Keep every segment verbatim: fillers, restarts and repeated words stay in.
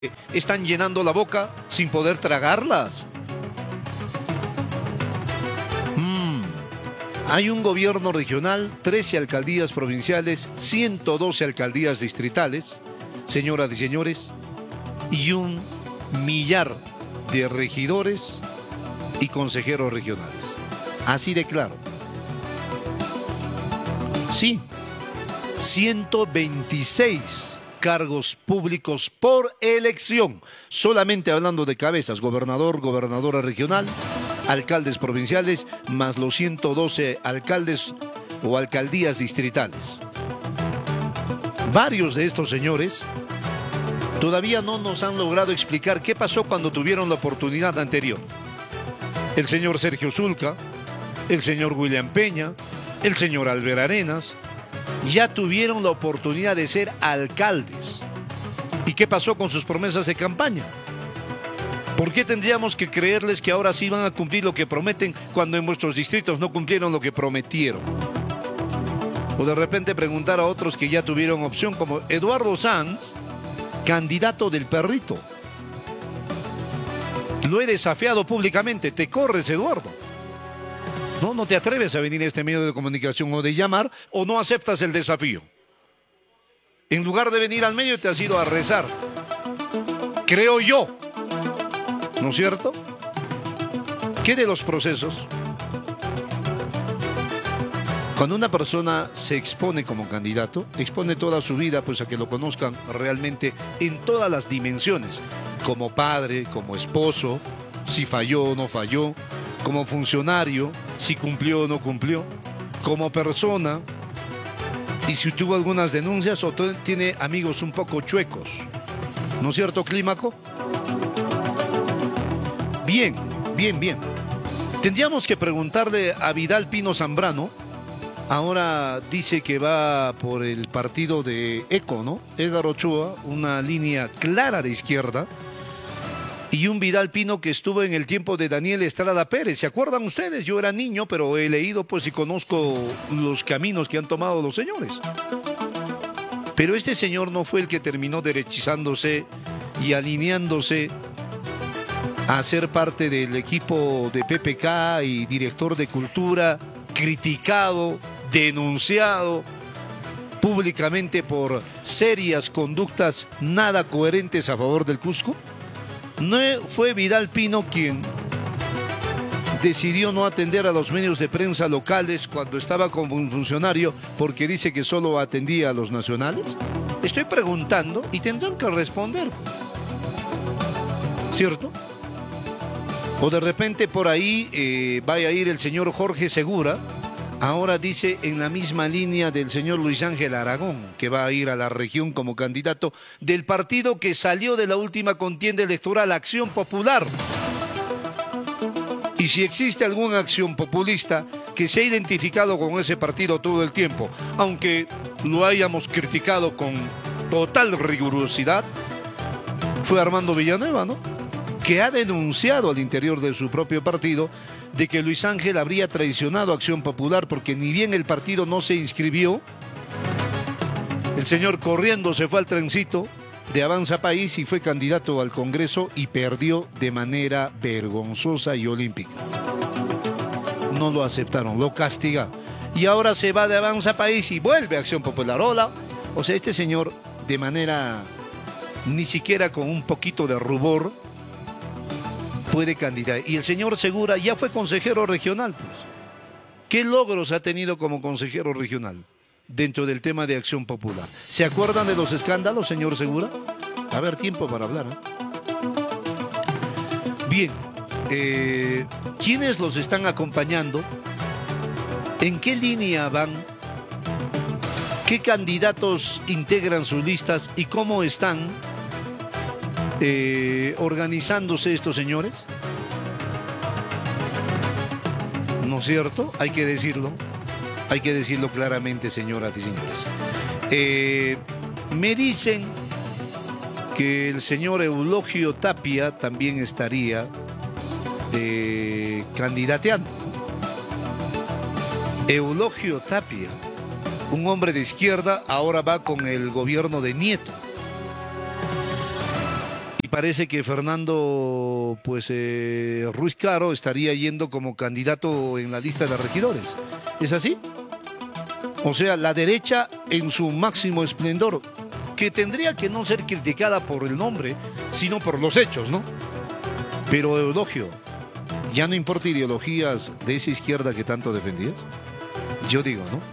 están llenando la boca sin poder tragarlas. Mm. Hay un gobierno regional, trece alcaldías provinciales, ciento doce alcaldías distritales, señoras y señores, y un millar de regidores y consejeros regionales. Así de claro. Sí, ciento veintiséis cargos públicos por elección, solamente hablando de cabezas, gobernador, gobernadora regional, alcaldes provinciales, más los ciento doce alcaldes o alcaldías distritales. Varios de estos señores todavía no nos han logrado explicar qué pasó cuando tuvieron la oportunidad anterior. El señor Sergio Zulca, el señor William Peña, el señor Albert Arenas, ya tuvieron la oportunidad de ser alcaldes. ¿Y qué pasó con sus promesas de campaña? ¿Por qué tendríamos que creerles que ahora sí van a cumplir lo que prometen cuando en vuestros distritos no cumplieron lo que prometieron? O de repente preguntar a otros que ya tuvieron opción, como Eduardo Sanz, candidato del Perrito. Lo he desafiado públicamente. ¿Te corres, Eduardo? No, no te atreves a venir a este medio de comunicación o de llamar, o no aceptas el desafío. En lugar de venir al medio te has ido a rezar. Creo yo. ¿No es cierto? ¿Qué de los procesos? Cuando una persona se expone como candidato, expone toda su vida pues a que lo conozcan realmente en todas las dimensiones. Como padre, como esposo, si falló o no falló, como funcionario, si cumplió o no cumplió, como persona, y si tuvo algunas denuncias o tiene amigos un poco chuecos. ¿No es cierto, Clímaco? Bien, bien, bien. Tendríamos que preguntarle a Vidal Pino Zambrano. Ahora dice que va por el partido de ECO, ¿no? Edgar Ochoa, una línea clara de izquierda. Y un Vidal Pino que estuvo en el tiempo de Daniel Estrada Pérez. ¿Se acuerdan ustedes? Yo era niño, pero he leído pues y conozco los caminos que han tomado los señores. Pero este señor no fue el que terminó derechizándose y alineándose a ser parte del equipo de P P K y director de cultura, criticado, denunciado públicamente por serias conductas nada coherentes a favor del Cusco. ¿No fue Vidal Pino quien decidió no atender a los medios de prensa locales cuando estaba como un funcionario porque dice que solo atendía a los nacionales? Estoy preguntando y tendrán que responder. ¿Cierto? O de repente por ahí eh, vaya a ir el señor Jorge Segura. Ahora dice en la misma línea del señor Luis Ángel Aragón, que va a ir a la región como candidato del partido que salió de la última contienda electoral, Acción Popular. Y si existe alguna acción populista que se ha identificado con ese partido todo el tiempo, aunque lo hayamos criticado con total rigurosidad, fue Armando Villanueva, ¿no? Que ha denunciado al interior de su propio partido de que Luis Ángel habría traicionado a Acción Popular porque ni bien el partido no se inscribió, el señor corriendo se fue al trencito de Avanza País y fue candidato al Congreso y perdió de manera vergonzosa y olímpica. No lo aceptaron, lo castigaron. Y ahora se va de Avanza País y vuelve a Acción Popular. Hola. O sea, este señor de manera ni siquiera con un poquito de rubor puede candidatar. Y el señor Segura ya fue consejero regional, pues. ¿Qué logros ha tenido como consejero regional dentro del tema de Acción Popular? ¿Se acuerdan de los escándalos, señor Segura? Va a haber tiempo para hablar, ¿eh? Bien, eh, ¿quiénes los están acompañando? ¿En qué línea van? ¿Qué candidatos integran sus listas y cómo están Eh, organizándose estos señores? ¿No es cierto? Hay que decirlo. Hay que decirlo claramente, señoras y señores. Eh, me dicen que el señor Eulogio Tapia también estaría eh, candidateando. Eulogio Tapia, un hombre de izquierda, ahora va con el gobierno de Nieto. parece que Fernando pues, eh, Ruiz Caro estaría yendo como candidato en la lista de regidores. ¿Es así? O sea, la derecha en su máximo esplendor, que tendría que no ser criticada por el nombre, sino por los hechos, ¿no? Pero Eulogio, ¿ya no importa ideologías de esa izquierda que tanto defendías? Yo digo, ¿no?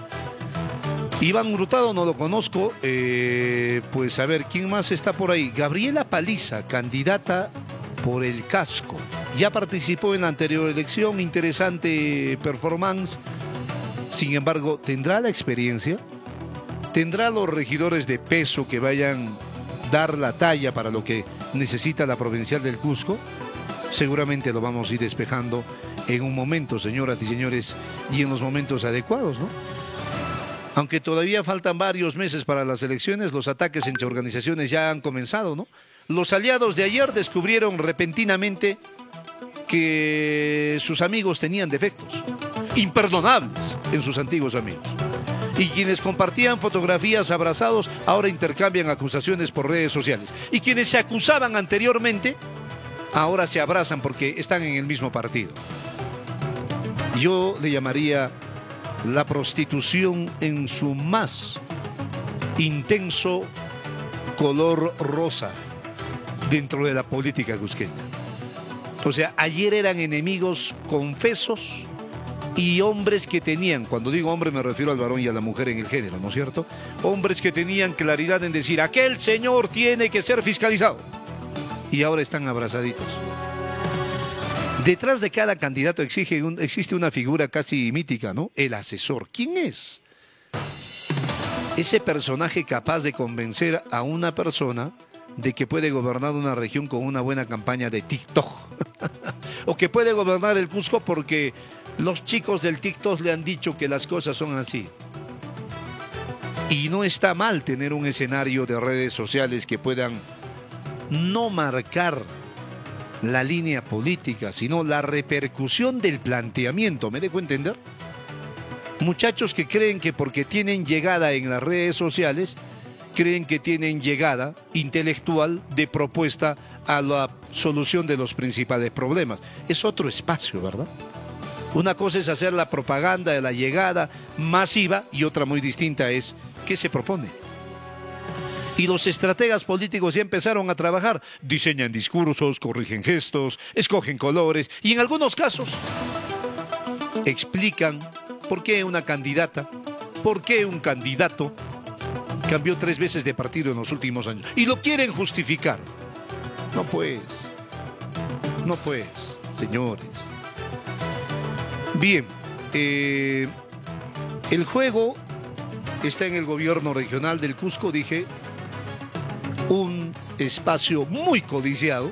Iván Hurtado no lo conozco, eh, pues a ver, ¿quién más está por ahí? Gabriela Paliza, candidata por el Casco. Ya participó en la anterior elección, interesante performance. Sin embargo, ¿tendrá la experiencia? ¿Tendrá los regidores de peso que vayan a dar la talla para lo que necesita la provincial del Cusco? Seguramente lo vamos a ir despejando en un momento, señoras y señores, y en los momentos adecuados, ¿no? Aunque todavía faltan varios meses para las elecciones, los ataques entre organizaciones ya han comenzado, ¿no? Los aliados de ayer descubrieron repentinamente que sus amigos tenían defectos imperdonables en sus antiguos amigos. Y quienes compartían fotografías abrazados ahora intercambian acusaciones por redes sociales. Y quienes se acusaban anteriormente ahora se abrazan porque están en el mismo partido. Yo le llamaría la prostitución en su más intenso color rosa dentro de la política cusqueña. O sea, ayer eran enemigos confesos y hombres que tenían, cuando digo hombre me refiero al varón y a la mujer en el género, ¿no es cierto? Hombres que tenían claridad en decir, aquel señor tiene que ser fiscalizado. Y ahora están abrazaditos. Detrás de cada candidato exige un, existe una figura casi mítica, ¿no? El asesor. ¿Quién es? Ese personaje capaz de convencer a una persona de que puede gobernar una región con una buena campaña de TikTok. O que puede gobernar el Cusco porque los chicos del TikTok le han dicho que las cosas son así. Y no está mal tener un escenario de redes sociales que puedan no marcar la línea política, sino la repercusión del planteamiento. ¿Me dejo entender? Muchachos que creen que porque tienen llegada en las redes sociales, creen que tienen llegada intelectual de propuesta a la solución de los principales problemas. Es otro espacio, ¿verdad? Una cosa es hacer la propaganda de la llegada masiva y otra muy distinta es ¿qué se propone? Y los estrategas políticos ya empezaron a trabajar, diseñan discursos, corrigen gestos, escogen colores y en algunos casos explican por qué una candidata, por qué un candidato cambió tres veces de partido en los últimos años. Y lo quieren justificar. No pues, no pues, señores. Bien, eh, el juego está en el gobierno regional del Cusco, dije, un espacio muy codiciado,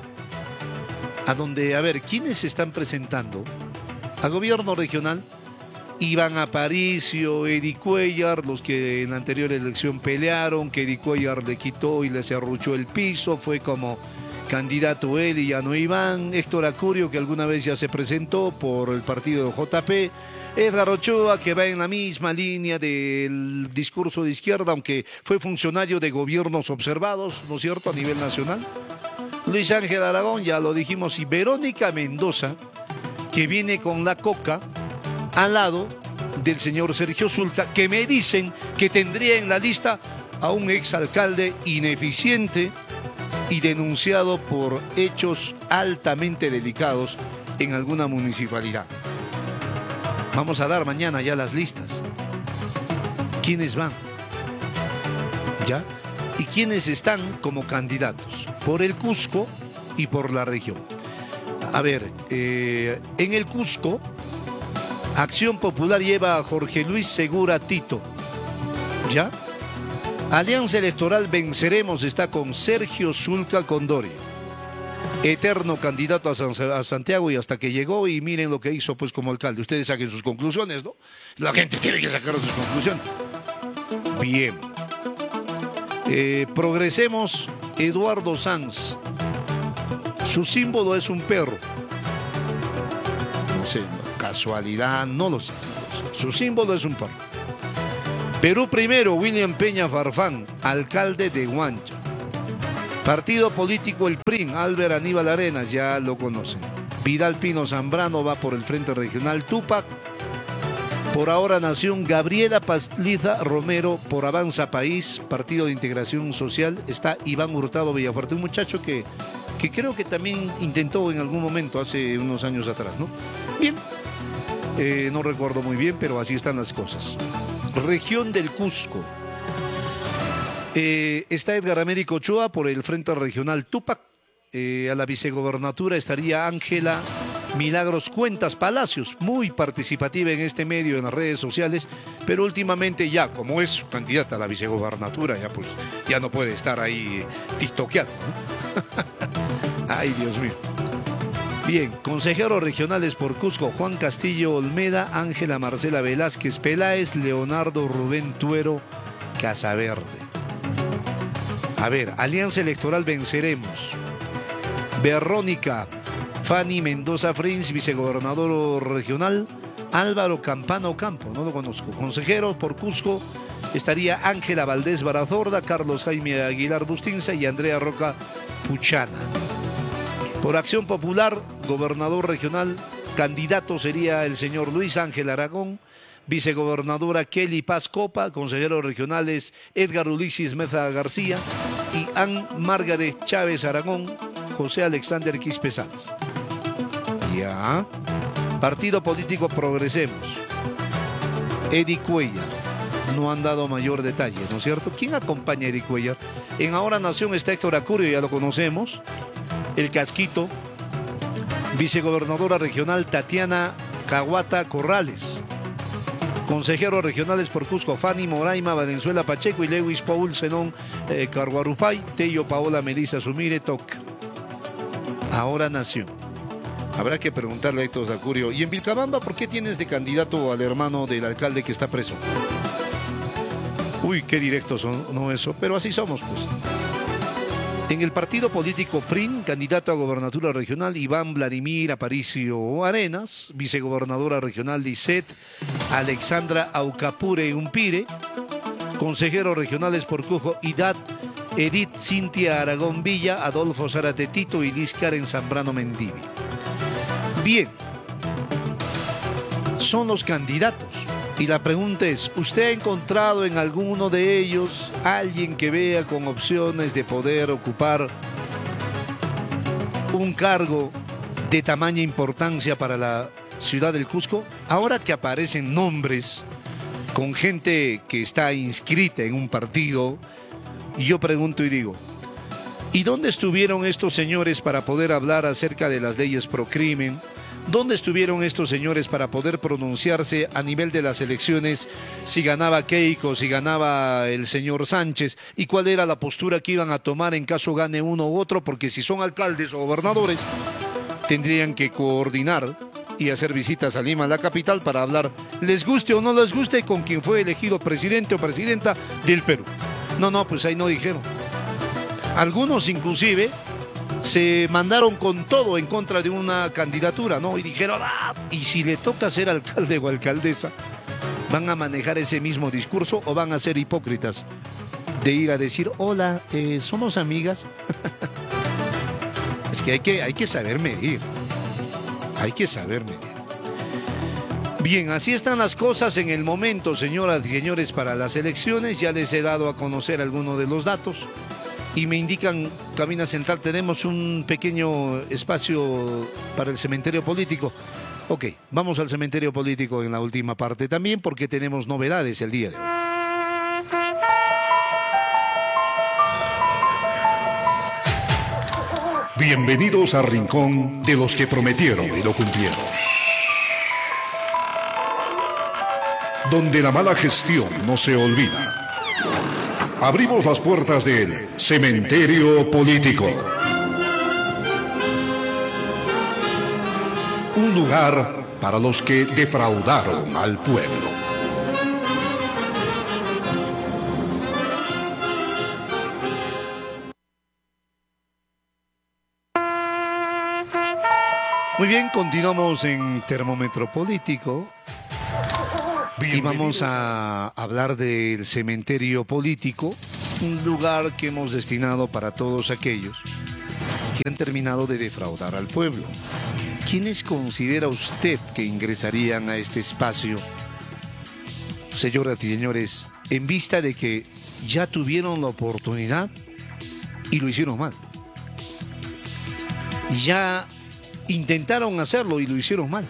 a donde, a ver, ¿quiénes se están presentando? Al gobierno regional, Iván Aparicio, Eddie Cuellar, los que en la anterior elección pelearon, que Eddie Cuellar le quitó y le cerruchó el piso, fue como candidato él y ya no Iván, Héctor Acurio, que alguna vez ya se presentó por el partido de J P, Edgar Ochoa, que va en la misma línea del discurso de izquierda, aunque fue funcionario de gobiernos observados, ¿no es cierto?, a nivel nacional. Luis Ángel Aragón, ya lo dijimos, y Verónica Mendoza, que viene con la coca al lado del señor Sergio Zulca, que me dicen que tendría en la lista a un exalcalde ineficiente y denunciado por hechos altamente delicados en alguna municipalidad. Vamos a dar mañana ya las listas. ¿Quiénes van? ¿Ya? ¿Y quiénes están como candidatos? Por el Cusco y por la región. A ver, eh, en el Cusco, Acción Popular lleva a Jorge Luis Segura Tito. ¿Ya? Alianza Electoral Venceremos está con Sergio Zulca Condori. Eterno candidato a, San, a Santiago y hasta que llegó y miren lo que hizo pues como alcalde. Ustedes saquen sus conclusiones, ¿no? La gente tiene que sacar sus conclusiones. Bien. Eh, progresemos. Eduardo Sanz. Su símbolo es un perro. No sé, casualidad, no lo sé. Su símbolo es un perro. Perú Primero, William Peña Farfán, alcalde de Huancha. Partido político El P R I N, Álvaro Aníbal Arenas, ya lo conocen. Vidal Pino Zambrano va por el Frente Regional Tupac. Por ahora Nación, Gabriela Pazliza Romero por Avanza País, Partido de Integración Social. Está Iván Hurtado Villafuerte, un muchacho que, que creo que también intentó en algún momento hace unos años atrás, ¿no? Bien, eh, no recuerdo muy bien, pero así están las cosas. Región del Cusco. Eh, está Edgar Américo Ochoa por el Frente Regional Tupac. Eh, a la vicegobernatura estaría Ángela Milagros Cuentas Palacios, muy participativa en este medio, en las redes sociales, pero últimamente ya, como es candidata a la vicegobernatura, ya pues ya no puede estar ahí eh, tiktokeando, ¿no? Ay, Dios mío. Bien, consejeros regionales por Cusco, Juan Castillo Olmeda, Ángela Marcela Velázquez Peláez, Leonardo Rubén Tuero Casaverde. A ver, Alianza Electoral Venceremos. Verónica Fanny Mendoza Frins, vicegobernador regional. Álvaro Campano Campo, no lo conozco. Consejeros por Cusco estaría Ángela Valdés Barazorda, Carlos Jaime Aguilar Bustinza y Andrea Roca Puchana. Por Acción Popular, gobernador regional, candidato sería el señor Luis Ángel Aragón. Vicegobernadora Kelly Paz Copa, consejeros regionales Edgar Ulises Meza García y Ann Margaret Chávez Aragón, José Alexander Quispe Salas. Ya. Partido Político Progresemos. Eddie Cuellar. No han dado mayor detalle, ¿no es cierto? ¿Quién acompaña a Eddie Cuellar? En Ahora Nación está Héctor Acurio, ya lo conocemos. El Casquito. Vicegobernadora regional Tatiana Caguata Corrales. Consejeros regionales por Cusco, Fanny Moraima, Valenzuela Pacheco y Lewis Paul Zenón eh, Carguarupay, Tello Paola Melissa Sumire Toc. Ahora Nación. Habrá que preguntarle a Héctor Acurio. ¿Y en Vilcabamba por qué tienes de candidato al hermano del alcalde que está preso? Uy, qué directos son, no eso, pero así somos, pues. En el partido político P R I N, candidato a gobernatura regional, Iván Vladimir Aparicio Arenas, vicegobernadora regional Lisset, Alexandra Aucapure Umpire, consejeros regionales por Cujo, Idat, Edith Cintia Aragón Villa, Adolfo Zárate Tito y Liz Karen Zambrano Mendivi. Bien, son los candidatos. Y la pregunta es, ¿usted ha encontrado en alguno de ellos alguien que vea con opciones de poder ocupar un cargo de tamaña importancia para la ciudad del Cusco? Ahora que aparecen nombres con gente que está inscrita en un partido, yo pregunto y digo, ¿y dónde estuvieron estos señores para poder hablar acerca de las leyes pro crimen? ¿Dónde estuvieron estos señores para poder pronunciarse a nivel de las elecciones si ganaba Keiko, si ganaba el señor Sánchez y cuál era la postura que iban a tomar en caso gane uno u otro? Porque si son alcaldes o gobernadores, tendrían que coordinar y hacer visitas a Lima, la capital, para hablar, les guste o no les guste, con quien fue elegido presidente o presidenta del Perú. No, no, pues ahí no dijeron. Algunos inclusive se mandaron con todo en contra de una candidatura, ¿no? Y dijeron, ah, y si le toca ser alcalde o alcaldesa, ¿van a manejar ese mismo discurso o van a ser hipócritas de ir a decir, hola, eh, somos amigas? Es que hay que, hay que saber medir, hay que saber medir. Bien, así están las cosas en el momento, señoras y señores, para las elecciones. Ya les he dado a conocer algunos de los datos. Y me indican, cabina central, tenemos un pequeño espacio para el cementerio político. Ok, vamos al cementerio político en la última parte también, porque tenemos novedades el día de hoy. Bienvenidos al rincón de los que prometieron y lo cumplieron. Donde la mala gestión no se olvida. Abrimos las puertas del cementerio político. Un lugar para los que defraudaron al pueblo. Muy bien, continuamos en Termómetro Político. Y vamos a hablar del cementerio político un lugar que hemos destinado para todos aquellos que han terminado de defraudar al pueblo. ¿Quiénes considera usted que ingresarían a este espacio, señoras y señores, en vista de que ya tuvieron la oportunidad y lo hicieron mal? Ya intentaron hacerlo y lo hicieron mal.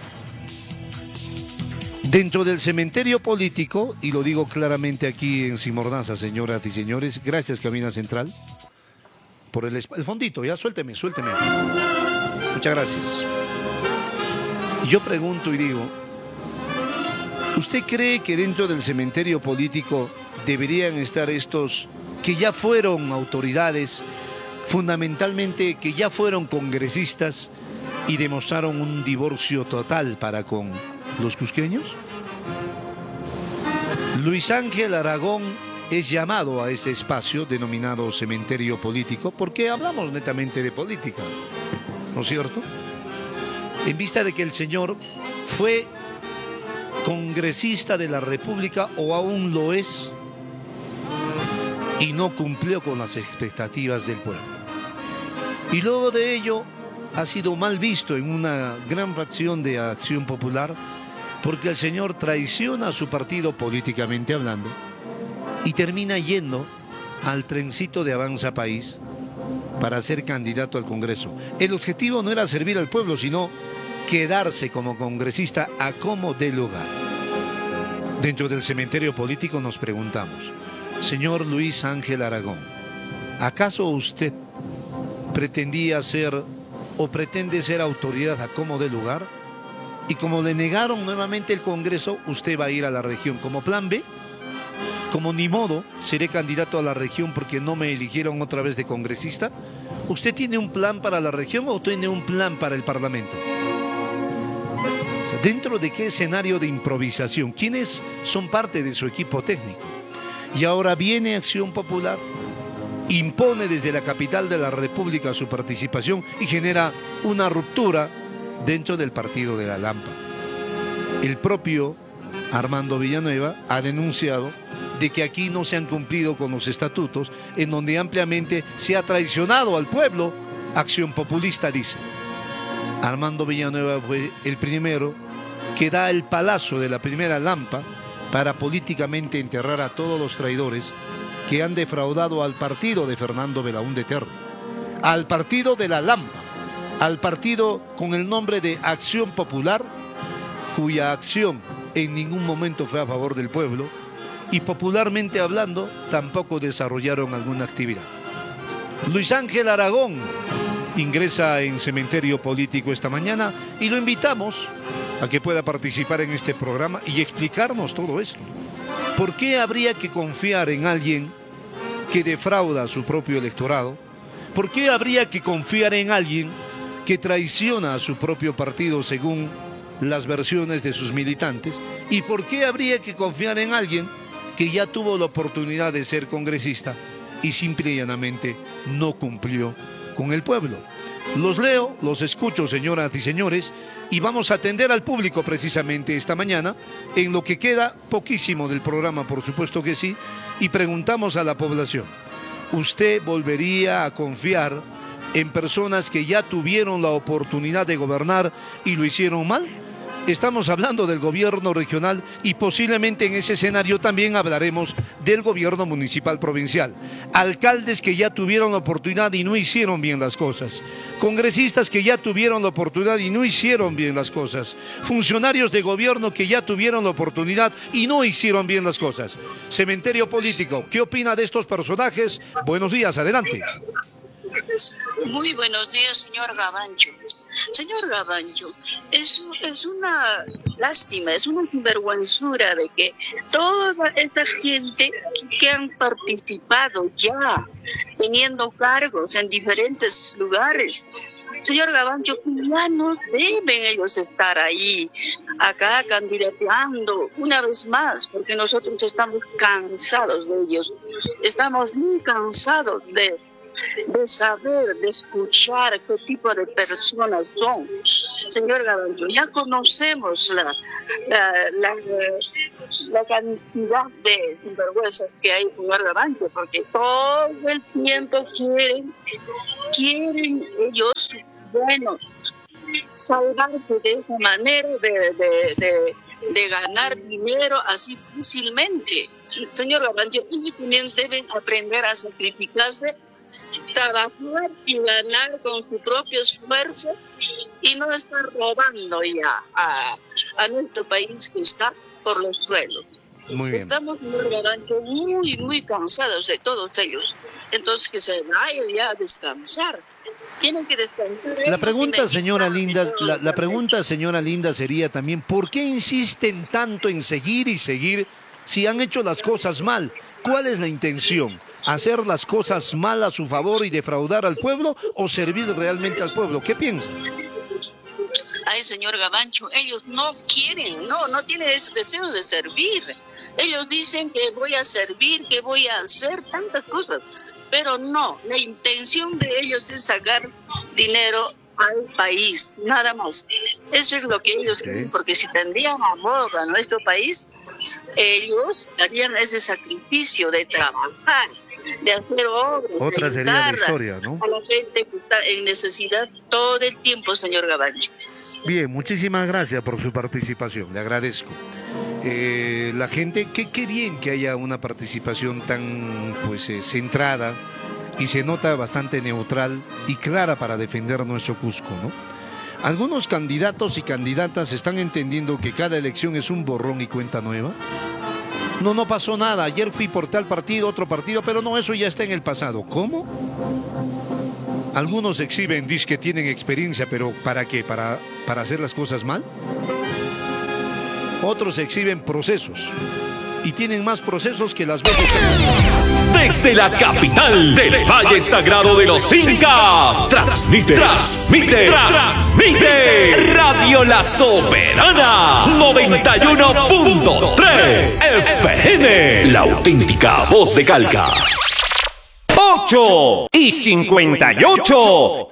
Dentro del cementerio político, y lo digo claramente aquí en Simordaza, señoras y señores, gracias Cabina Central, por el, el fondito, ya suélteme, suélteme. Muchas gracias. Yo pregunto y digo, ¿usted cree que dentro del cementerio político deberían estar estos que ya fueron autoridades, fundamentalmente que ya fueron congresistas y demostraron un divorcio total para con los cusqueños? Luis Ángel Aragón es llamado a ese espacio denominado cementerio político porque hablamos netamente de política, ¿no es cierto? En vista de que el señor fue congresista de la República o aún lo es y no cumplió con las expectativas del pueblo. Y luego de ello ha sido mal visto en una gran fracción de Acción Popular porque el señor traiciona a su partido políticamente hablando y termina yendo al trencito de Avanza País para ser candidato al Congreso. El objetivo no era servir al pueblo, sino quedarse como congresista a como dé lugar. Dentro del cementerio político nos preguntamos, señor Luis Ángel Aragón, ¿acaso usted pretendía ser o pretende ser autoridad a como dé lugar? Y como le negaron nuevamente el Congreso, usted va a ir a la región como plan B. Como ni modo, seré candidato a la región porque no me eligieron otra vez de congresista. ¿Usted tiene un plan para la región o tiene un plan para el Parlamento? O sea, ¿dentro de qué escenario de improvisación? ¿Quiénes son parte de su equipo técnico? Y ahora viene Acción Popular, impone desde la capital de la República su participación y genera una ruptura dentro del partido de la Lampa. El propio Armando Villanueva ha denunciado de que aquí no se han cumplido con los estatutos, en donde ampliamente se ha traicionado al pueblo. Acción Populista dice. Armando Villanueva fue el primero que da el palazo de la primera Lampa para políticamente enterrar a todos los traidores que han defraudado al partido de Fernando Belaúnde Terry, al partido de la Lampa, al partido con el nombre de Acción Popular, cuya acción en ningún momento fue a favor del pueblo y popularmente hablando tampoco desarrollaron alguna actividad. Luis Ángel Aragón ingresa en cementerio político esta mañana y lo invitamos a que pueda participar en este programa y explicarnos todo esto. ¿Por qué habría que confiar en alguien que defrauda a su propio electorado? ¿Por qué habría que confiar en alguien que traiciona a su propio partido según las versiones de sus militantes? ¿Y por qué habría que confiar en alguien que ya tuvo la oportunidad de ser congresista y simple y llanamente no cumplió con el pueblo? Los leo, los escucho, señoras y señores, y vamos a atender al público precisamente esta mañana, en lo que queda poquísimo del programa, por supuesto que sí, y preguntamos a la población, ¿usted volvería a confiar en personas que ya tuvieron la oportunidad de gobernar y lo hicieron mal? Estamos hablando del gobierno regional y posiblemente en ese escenario también hablaremos del gobierno municipal provincial. Alcaldes que ya tuvieron la oportunidad y no hicieron bien las cosas. Congresistas que ya tuvieron la oportunidad y no hicieron bien las cosas. Funcionarios de gobierno que ya tuvieron la oportunidad y no hicieron bien las cosas. Cementerio político, ¿qué opina de estos personajes? Buenos días, adelante. Muy buenos días, señor Gavancho. Señor Gavancho, es, es una lástima, es una sinvergüenzura de que toda esta gente que han participado ya, teniendo cargos en diferentes lugares, señor Gavancho, ya no deben ellos estar ahí, acá candidateando una vez más, porque nosotros estamos cansados de ellos, estamos muy cansados de de saber, de escuchar qué tipo de personas son. Señor Gavancho, ya conocemos la, la, la, la cantidad de sinvergüenzas que hay, señor Gavancho, porque todo el tiempo quieren, quieren ellos, bueno, salvarse de esa manera de, de, de, de ganar dinero así fácilmente. Señor Gavancho, ellos también deben aprender a sacrificarse, trabajar y ganar con su propio esfuerzo y no estar robando ya a, a nuestro país que está por los suelos. Muy bien. Estamos, señor Gavancho, muy, muy cansados de todos ellos. Entonces que se vayan ya a descansar. Tienen que descansar. La pregunta, señora Linda, la, la pregunta, señora Linda, sería también, ¿por qué insisten tanto en seguir y seguir si han hecho las cosas mal? ¿Cuál es la intención? ¿Hacer las cosas mal a su favor y defraudar al pueblo o servir realmente al pueblo? ¿Qué piensa? Ay, señor Gavancho, ellos no quieren, no, no tienen ese deseo de servir. Ellos dicen que voy a servir, que voy a hacer tantas cosas, pero no, la intención de ellos es sacar dinero al país, nada más. Eso es lo que ellos okay. quieren, porque si tendrían amor a nuestro país, ellos harían ese sacrificio de trabajar, de hacer obras. Otra de sería la historia, ¿no? A la gente que está en necesidad todo el tiempo, señor Gavancho. Bien, muchísimas gracias por su participación, le agradezco. Eh, la gente, qué, qué bien que haya una participación tan pues eh, centrada y se nota bastante neutral y clara para defender nuestro Cusco, ¿no? Algunos candidatos y candidatas están entendiendo que cada elección es un borrón y cuenta nueva. No, no pasó nada, ayer fui por tal partido, otro partido, pero no, eso ya está en el pasado. ¿Cómo? Algunos exhiben, dicen que tienen experiencia, pero ¿para qué? ¿Para, para hacer las cosas mal? Otros exhiben procesos y tienen más procesos que las veces. Desde la capital del Valle Sagrado de los Incas, transmite, transmite, transmite Radio La Soberana noventa y uno punto tres F M, la auténtica voz de Calca. ocho y cincuenta y ocho.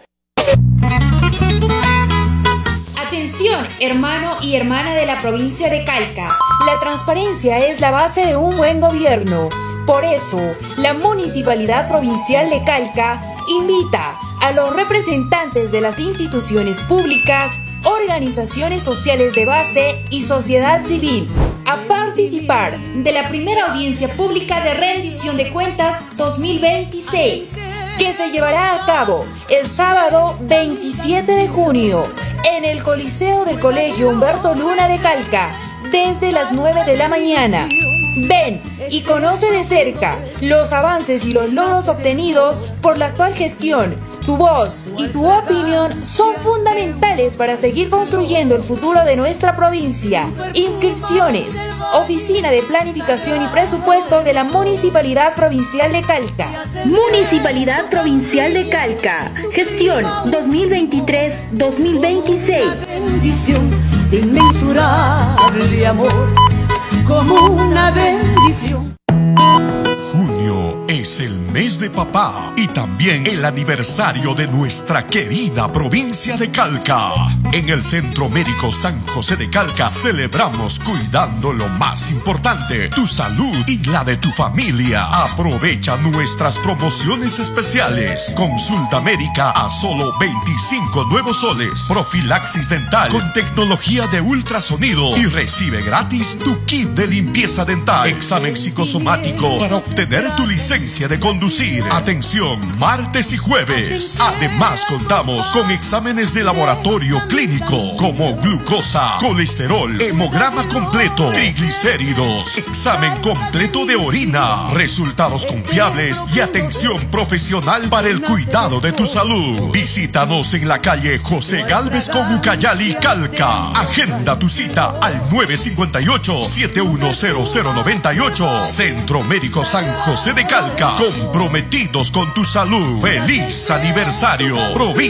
Atención, hermano y hermana de la provincia de Calca. La transparencia es la base de un buen gobierno. Por eso, la Municipalidad Provincial de Calca invita a los representantes de las instituciones públicas, organizaciones sociales de base y sociedad civil a participar de la primera audiencia pública de rendición de cuentas dos mil veintiséis, que se llevará a cabo el sábado veintisiete de junio en el Coliseo del Colegio Humberto Luna de Calca, desde las nueve de la mañana. Ven y conoce de cerca los avances y los logros obtenidos por la actual gestión. Tu voz y tu opinión son fundamentales para seguir construyendo el futuro de nuestra provincia. Inscripciones: Oficina de Planificación y Presupuesto de la Municipalidad Provincial de Calca. Municipalidad Provincial de Calca. Gestión dos mil veintitrés dos mil veintiséis. Bendición de inmensurable amor, como una bendición. Junio es el mes de papá y también el aniversario de nuestra querida provincia de Calca. En el Centro Médico San José de Calca celebramos cuidando lo más importante, tu salud y la de tu familia. Aprovecha nuestras promociones especiales. Consulta médica a solo veinticinco nuevos soles. Profilaxis dental con tecnología de ultrasonido y recibe gratis tu kit de limpieza dental. Examen psicosomático para obtener tu licencia de conducir. Atención, martes y jueves. Además contamos con exámenes de laboratorio clínico como glucosa, colesterol, hemograma completo, triglicéridos, examen completo de orina, resultados confiables y atención profesional para el cuidado de tu salud. Visítanos en la calle José Gálvez con Ucayali, Calca. Agenda tu cita al nueve cinco ocho, siete uno cero cero nueve ocho. Centro Médico San José de Calca, comprometidos con tu salud. ¡Feliz aniversario! Provincia